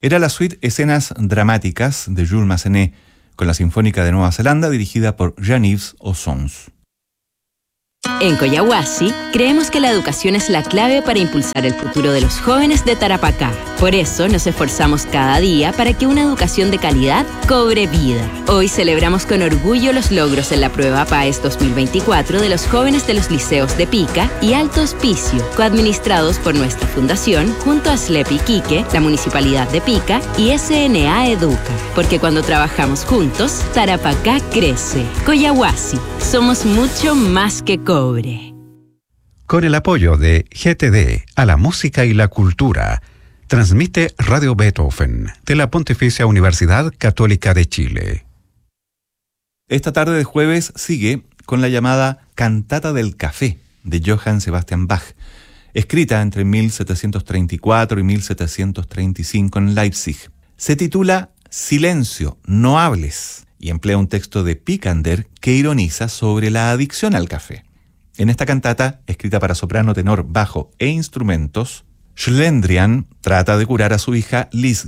Era la suite Escenas Dramáticas de Jules Massenet, con la Sinfónica de Nueva Zelanda dirigida por Jean-Yves Ossons. En Collahuasi, creemos que la educación es la clave para impulsar el futuro de los jóvenes de Tarapacá. Por eso nos esforzamos cada día para que una educación de calidad cobre vida. Hoy celebramos con orgullo los logros en la prueba PAES 2024 de los jóvenes de los liceos de Pica y Alto Hospicio, coadministrados por nuestra fundación junto a SLEP Iquique, la Municipalidad de Pica y SNA Educa. Porque cuando trabajamos juntos, Tarapacá crece. Collahuasi, somos mucho más que cobre. Con el apoyo de GTD a la música y la cultura, transmite Radio Beethoven de la Pontificia Universidad Católica de Chile. Esta tarde de jueves sigue con la llamada Cantata del Café de Johann Sebastian Bach, escrita entre 1734 y 1735 en Leipzig. Se titula Silencio, no hables, y emplea un texto de Picander que ironiza sobre la adicción al café. En esta cantata, escrita para soprano, tenor, bajo e instrumentos, Schlendrian trata de curar a su hija Liszt